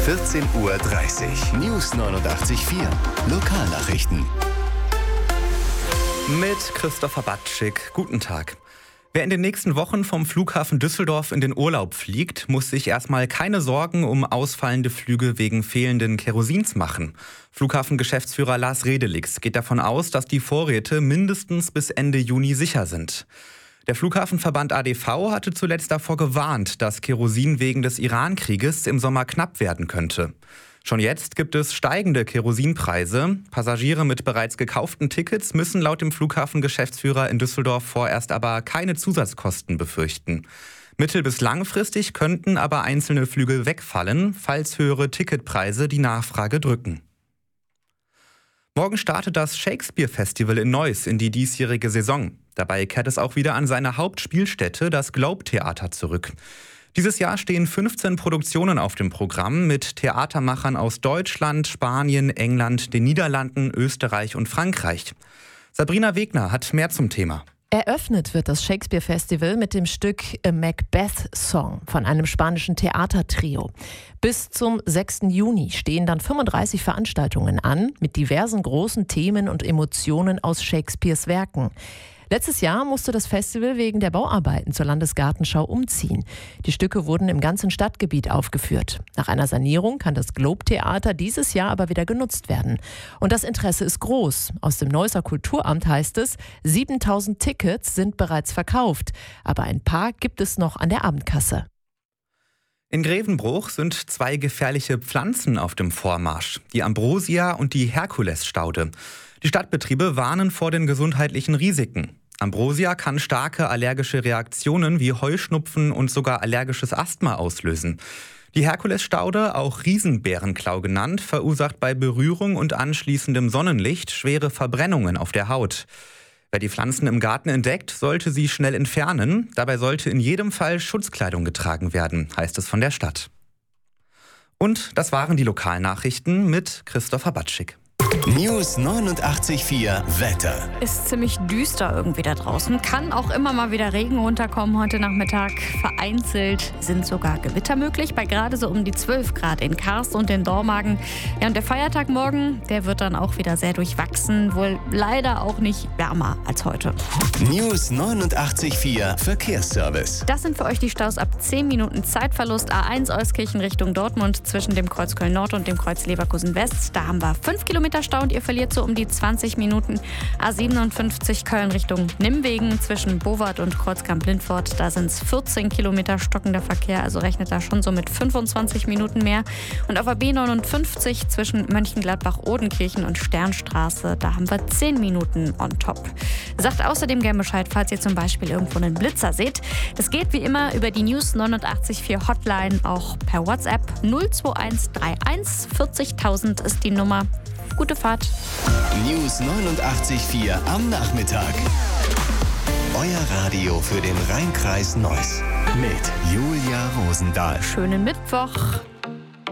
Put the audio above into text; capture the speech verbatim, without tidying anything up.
vierzehn Uhr dreißig. News neunundachtzig Komma vier. Lokalnachrichten. Mit Christopher Batschik. Guten Tag. Wer in den nächsten Wochen vom Flughafen Düsseldorf in den Urlaub fliegt, muss sich erstmal keine Sorgen um ausfallende Flüge wegen fehlenden Kerosins machen. Flughafengeschäftsführer Lars Redelix geht davon aus, dass die Vorräte mindestens bis Ende Juni sicher sind. Der Flughafenverband A D V hatte zuletzt davor gewarnt, dass Kerosin wegen des Iran-Krieges im Sommer knapp werden könnte. Schon jetzt gibt es steigende Kerosinpreise. Passagiere mit bereits gekauften Tickets müssen laut dem Flughafengeschäftsführer in Düsseldorf vorerst aber keine Zusatzkosten befürchten. Mittel- bis langfristig könnten aber einzelne Flüge wegfallen, falls höhere Ticketpreise die Nachfrage drücken. Morgen startet das Shakespeare-Festival in Neuss in die diesjährige Saison. Dabei kehrt es auch wieder an seine Hauptspielstätte, das Globe-Theater, zurück. Dieses Jahr stehen fünfzehn Produktionen auf dem Programm mit Theatermachern aus Deutschland, Spanien, England, den Niederlanden, Österreich und Frankreich. Sabrina Wegner hat mehr zum Thema. Eröffnet wird das Shakespeare-Festival mit dem Stück A Macbeth-Song von einem spanischen Theatertrio. Bis zum sechsten Juni stehen dann fünfunddreißig Veranstaltungen an mit diversen großen Themen und Emotionen aus Shakespeares Werken. Letztes Jahr musste das Festival wegen der Bauarbeiten zur Landesgartenschau umziehen. Die Stücke wurden im ganzen Stadtgebiet aufgeführt. Nach einer Sanierung kann das Globe-Theater dieses Jahr aber wieder genutzt werden. Und das Interesse ist groß. Aus dem Neusser Kulturamt heißt es, siebentausend Tickets sind bereits verkauft. Aber ein paar gibt es noch an der Abendkasse. In Grevenbruch sind zwei gefährliche Pflanzen auf dem Vormarsch, die Ambrosia und die Herkulesstaude. Die Stadtbetriebe warnen vor den gesundheitlichen Risiken. Ambrosia kann starke allergische Reaktionen wie Heuschnupfen und sogar allergisches Asthma auslösen. Die Herkulesstaude, auch Riesenbärenklau genannt, verursacht bei Berührung und anschließendem Sonnenlicht schwere Verbrennungen auf der Haut. Wer die Pflanzen im Garten entdeckt, sollte sie schnell entfernen. Dabei sollte in jedem Fall Schutzkleidung getragen werden, heißt es von der Stadt. Und das waren die Lokalnachrichten mit Christopher Batschik. News neunundachtzig Komma vier Wetter. Ist ziemlich düster irgendwie da draußen. Kann auch immer mal wieder Regen runterkommen heute Nachmittag. Vereinzelt sind sogar Gewitter möglich, bei gerade so um die zwölf Grad in Karst und in Dormagen. Ja, und der Feiertag morgen, der wird dann auch wieder sehr durchwachsen. Wohl leider auch nicht wärmer als heute. News neunundachtzig Komma vier Verkehrsservice. Das sind für euch die Staus ab zehn Minuten Zeitverlust. A eins Euskirchen Richtung Dortmund zwischen dem Kreuz Köln Nord und dem Kreuz Leverkusen West. Da haben wir fünf Kilometer Stau und ihr verliert so um die zwanzig Minuten. A siebenundfünfzig Köln Richtung Nimwegen zwischen Bovard und Kreuzkamp-Lindfort. Da sind es vierzehn Kilometer stockender Verkehr, also rechnet da schon so mit fünfundzwanzig Minuten mehr. Und auf A B neunundfünfzig zwischen Mönchengladbach-Odenkirchen und Sternstraße, da haben wir zehn Minuten on top. Sagt außerdem gerne Bescheid, falls ihr zum Beispiel irgendwo einen Blitzer seht. Das geht wie immer über die News neunundachtzig Komma vier Hotline, auch per WhatsApp. null zwei eins drei eins vierzigtausend ist die Nummer. Gute Fahrt. News neunundachtzig Komma vier am Nachmittag. Euer Radio für den Rheinkreis Neuss mit Julia Rosendahl. Schönen Mittwoch.